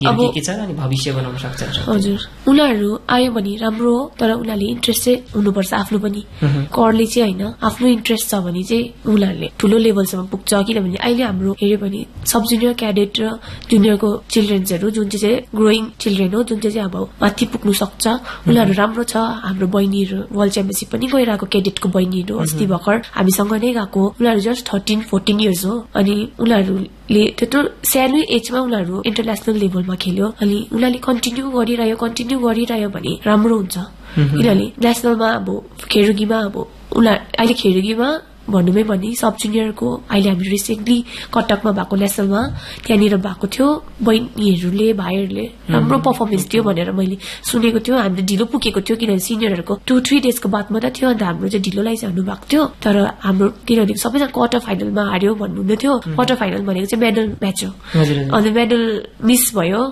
के छ अनि भविष्य बनाउन सक्छ। हजुर, उनीहरू आयो भने राम्रो हो, तर उनीहरूले इन्ट्रेस्ट चाहिँ हुनुपर्छ आफ्नो पनि। करले चाहिँ होइन, आफ्नो इन्ट्रेस्ट छ भने चाहिँ उनीहरूले ठुलो लेभलसम्म पुग्छ। किनभने अहिले हाम्रो हेऱ्यो भने सब जुनियर, क्याडेट र जुनियरको चिल्ड्रेन्सहरू जुन चाहिँ ग्रोइङ चिल्ड्रेन हो, जुन चाहिँ अब माथि पुग्नु सक्छ, उनीहरू राम्रो छ। हाम्रो बहिनीहरू वर्ल्ड च्याम्पियनसिप पनि गइरहेको, क्याडेटको बहिनीहरू अस्ति भर्खर हामीसँग नै गएको। उनीहरू जस्ट 13-14 इयर्स हो अनि उनीहरूले त्यत्रो सानो एजमा उनीहरू इन्टरनेसनल लेभलमा खेल्यो। अनि उनीहरूले कन्टिन्यू गरिरह्यो भने राम्रो हुन्छ। किनभने नेसनलमा अब खेरुगीमा अब उनीहरू अहिले खेरुगीमा भन्नुमै भने सब जुनियरको अहिले हामी रिसेन्टली कटकमा भएको नेसनलमा त्यहाँनिर भएको थियो। बहिनीहरूले भाइहरूले राम्रो पर्फर्मेन्स दियो भनेर मैले सुनेको थियो। हामीले ढिलो पुगेको थियो किनभने सिनियरहरूको 2-3 डेजको बाद मात्रै थियो। अन्त हाम्रो चाहिँ ढिलो लाइजानु भएको थियो। तर हाम्रो किनभने सबैजना क्वार्टर फाइनलमा हार्यो भन्नुहुँदै थियो। क्वार्टर फाइनल भनेको चाहिँ मेडल म्याच हो। अन्त मेडल मिस भयो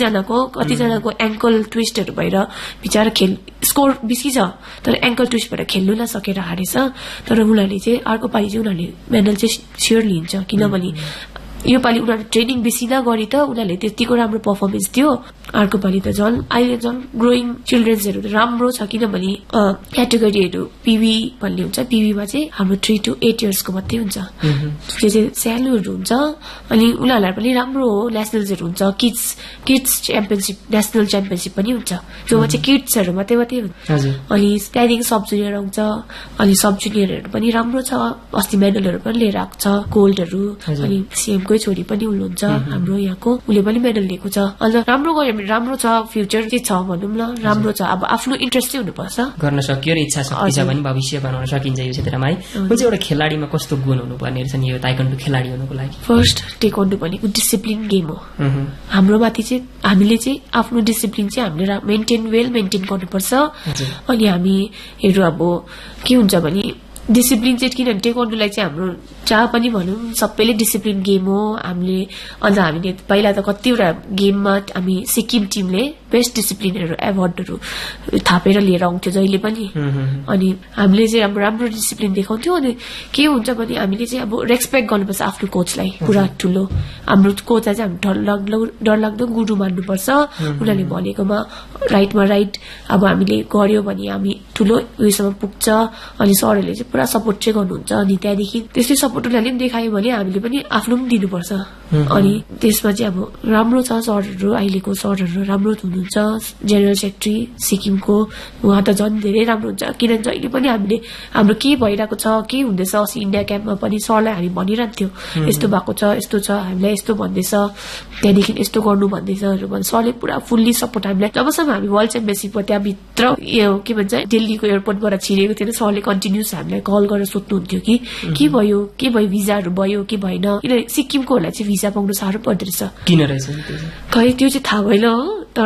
कतिजनाको एङ्कल ट्विस्टहरू भएर बिचारा स्कोर बेसी छ तर एङ्कल ट्विस्ट भएर खेल्नु नसकेर हारेछ। तर उनीहरूले चाहिँ अर्को पालि चाहिँ उनीहरूले मेडल चाहिँ स्योर लिन्छ। किनभने यो पालि उनीहरूले ट्रेनिङ बेसी नगरी त उनीहरूले त्यतिको राम्रो पर्फर्मेन्स दियो। अर्को पालि त अहिले ग्रोइङ चिल्ड्रेन्सहरू राम्रो छ। किनभने क्याटेगोरीहरू पिभी भन्ने हुन्छ। पिभीमा चाहिँ हाम्रो 3 to 8 इयर्सको मात्रै हुन्छ। त्यो चाहिँ सानोहरू हुन्छ। अनि उनीहरूलाई पनि राम्रो हो। नेसनल्सहरू हुन्छ, किड्स च्याम्पियनसिप, नेसनल च्याम्पियनसिप पनि हुन्छ। जोमा चाहिँ किड्सहरू मात्रै हुन्छ। अनि त्यहाँदेखि सब जुनियर आउँछ। अनि सब जुनियरहरू पनि राम्रो छ। अस्ति मेडलहरू पनि लिएर आएको छ, गोल्डहरू। अनि सिएमकै छोरी पनि हुनुहुन्छ हाम्रो यहाँको, उसले पनि मेडल लिएको छ। अन्त राम्रो गयो भने राम्रो छ, फ्युचर चाहिँ छ भनौँ न, राम्रो छ। अब आफ्नो इन्ट्रेस्ट चाहिँ हुनुपर्छ, गर्न सकियो र इच्छा शक्ति छ भने भविष्य बनाउन सकिन्छ यो क्षेत्रमा है। कुन चाहिँ एउटा खेलाडीमा कस्तो गुण हुनुपर्ने रहेछ नि यो ताइक्वान्डो खेलाडी हुनुको लागि? फर्स्ट, ताइक्वान्डो भनेको डिसिप्लिन गेम हो। हाम्रो माथि चाहिँ हामीले चाहिँ आफ्नो डिसिप्लिन चाहिँ हामीले मेन्टेन गर्नुपर्छ। अनि हामीहरू अब के हुन्छ भने डिसिप्लिन चाहिँ किनभने ताइक्वान्डोलाई चाहिँ हाम्रो जहाँ पनि भनौँ सबैले डिसिप्लिन गेम हो। हामीले पहिला त कतिवटा गेममा हामी सिक्किम टिमले बेस्ट डिसिप्लिनहरू एवार्डहरू थापेर लिएर आउँथ्यो जहिले पनि। अनि हामीले चाहिँ अब राम्रो डिसिप्लिन देखाउँथ्यो। अनि के हुन्छ भने हामीले चाहिँ अब रेस्पेक्ट गर्नुपर्छ आफ्नो कोचलाई। पुरा ठुलो हाम्रो कोचलाई चाहिँ हामी डरलाग्दो गुरु मान्नुपर्छ। उनीहरूले भनेकोमा राइटमा राइट अब हामीले गर्यो भने हामी ठुलो उयोसम्म पुग्छ। अनि सरहरूले चाहिँ पुरा सपोर्ट चाहिँ गर्नुहुन्छ। अनि त्यहाँदेखि त्यस्तै सपोर्ट उनीहरूले पनि देखायो भने हामीले पनि आफ्नो पनि दिनुपर्छ। अनि त्यसमा चाहिँ अब राम्रो छ सरहरू, अहिलेको सरहरू राम्रो हुनुहुन्छ। जेनरल सेक्रेटरी सिक्किमको उहाँ त झन् धेरै राम्रो हुन्छ। किनभने जहिले पनि हामीले हाम्रो के भइरहेको छ, के हुँदैछ, अस्ति इन्डिया क्याम्पमा पनि सरलाई हामी भनिरहन्थ्यो यस्तो भएको छ, यस्तो छ, हामीलाई यस्तो भन्दैछ, त्यहाँदेखि यस्तो गर्नु भन्दैछहरू भने सरले पुरा फुल्ली सपोर्ट हामीलाई। जबसम्म हामी वर्ल्ड च्याम्पियनसिपको त्यहाँभित्र यो के भन्छ दिल्लीको एयरपोर्टबाट छिरेको थिएन, सरले कन्टिन्युस हामीलाई कल गरेर सोध्नुहुन्थ्यो कि के भयो भिजाहरू भयो कि भएन। किनभने सिक्किमकोहरूलाई चाहिँ भिजा पाउनु साह्रो पर्दो रहेछ। किन रहेछ खै त्यो चाहिँ थाहा भएन हो। तर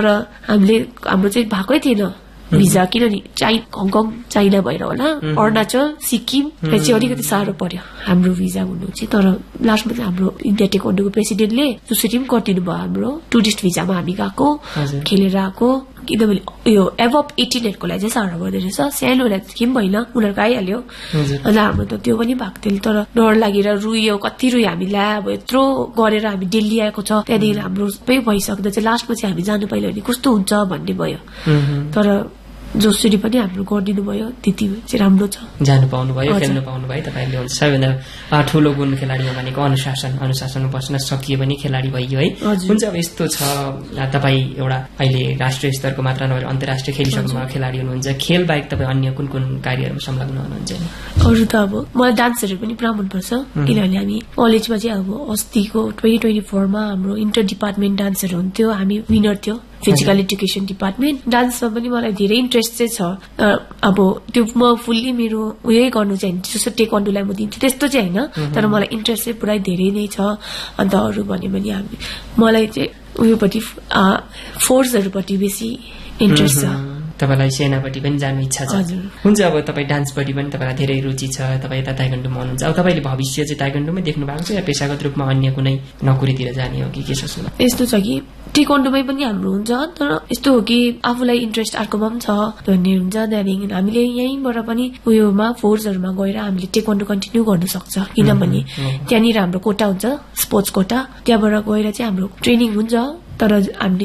हाम्रो चाहिँ भएकै थिएन भिजा। किनभने हङकङ चाइना भएर होला, अरुणाचल सिक्किमलाई चाहिँ अलिकति साह्रो पर्यो हाम्रो भिजा हुनु चाहिँ। तर लास्टमा चाहिँ हाम्रो इन्डिया ताइक्वान्डोको प्रेसिडेन्टले जसरी पनि गरिदिनु भयो। हाम्रो टुरिस्ट भिजामा हामी गएको, खेलेर आएको। किनभने यो एभब 18हरूको लागि चाहिँ साह्रो पर्दो रहेछ। सानोलाई के पनि भएन, उनीहरूको आइहाल्यो। अन्त हाम्रो त त्यो पनि भएको थियो। तर डर लागेर कति रुयो हामीलाई। अब यत्रो गरेर हामी दिल्ली आएको छ, त्यहाँदेखि हाम्रो सबै भइसक्दा चाहिँ लास्टमा चाहिँ हामी जानु पाइयो भने कस्तो हुन्छ भन्ने भयो। तर जसरी पनि हाम्रो गरिदिनु भयो त्यति चाहिँ राम्रो छ। जानु पाउनु भयो, खेल्नु पाउनु भयो। तपाईँले हुन्छ सबैभन्दा ठुलो गुण खेलाडीमा भनेको अनुशासन बस्न सकियो भने खेलाडी भइयो है। हुन्छ अब यस्तो छ तपाईँ एउटा अहिले राष्ट्रिय स्तरको मात्र नभएर अन्तर्राष्ट्रिय खेलिसक्नु भएको खेलाडी हुनुहुन्छ। खेल बाहेक तपाईँ अन्य कुन कुन कार्यहरूमा संलग्न हुनुहुन्छ? अरू त अब मलाई डान्सहरू पनि पुरा मनपर्छ। किनभने हामी कलेजमा चाहिँ अब अस्तिको 2024मा हाम्रो इन्टर डिपार्टमेन्ट डान्सहरू हुन्थ्यो। हामी विनर थियो फिजिकल एजुकेसन डिपार्टमेन्ट। डान्समा पनि मलाई धेरै इन्ट्रेस्ट चाहिँ छ। अब त्यो म फुल्ली मेरो उयो गर्नु चाहिँ जस्तो ताइक्वान्डोलाई म दिन्छु त्यस्तो चाहिँ होइन। तर मलाई इन्ट्रेस्ट चाहिँ पुरै धेरै नै छ। अन्त अरू भन्यो भने मलाई चाहिँ उयोपट्टि फोर्सहरूपट्टि बेसी इन्ट्रेस्ट छ। तपाईँलाई सेनापट्टि पनि जानु इच्छा छ? हुन्छ। अब तपाईँ डान्सपट्टि पनि तपाईँलाई धेरै रुचि छ, तपाईँ यता ताइक्वान्डोमा हुनुहुन्छ। अब तपाईँले भविष्य चाहिँ ताइक्वान्डोमै देख्नु भएको छ या पेसागत रूपमा अन्य कुनै नोकरीतिर जाने हो कि के सोच्नु? यस्तो छ कि ताइक्वान्डोमै पनि हाम्रो हुन्छ। तर यस्तो हो कि आफूलाई इन्ट्रेस्ट अर्कोमा पनि छ भन्ने हुन्छ। त्यहाँदेखि हामीले यहीँबाट पनि उयोमा फोर्सहरूमा गएर हामीले ताइक्वान्डो कन्टिन्यू गर्न सक्छ। किनभने त्यहाँनिर हाम्रो कोटा हुन्छ, स्पोर्ट्स कोटा। त्यहाँबाट गएर चाहिँ हाम्रो ट्रेनिङ हुन्छ। तर हामीले